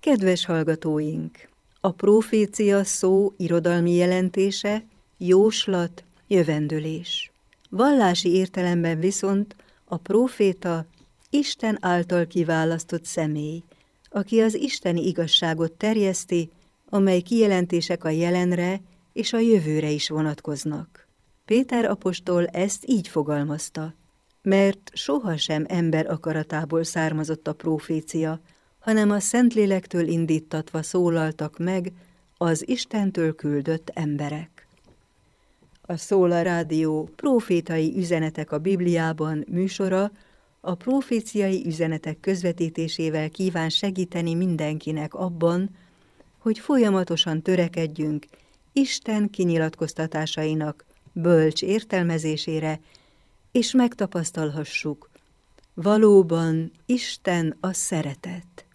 Kedves hallgatóink! A profécia szó irodalmi jelentése jóslat, jövendőlés. Vallási értelemben viszont a próféta Isten által kiválasztott személy, aki az isteni igazságot terjeszti, amely kijelentések a jelenre és a jövőre is vonatkoznak. Péter apostol ezt így fogalmazta, mert sohasem ember akaratából származott a profécia, hanem a Szentlélektől indíttatva szólaltak meg az Istentől küldött emberek. A Szóla Rádió Profétai üzenetek a Bibliában műsora a proféciai üzenetek közvetítésével kíván segíteni mindenkinek abban, hogy folyamatosan törekedjünk Isten kinyilatkoztatásainak bölcs értelmezésére, és megtapasztalhassuk, valóban Isten a szeretet.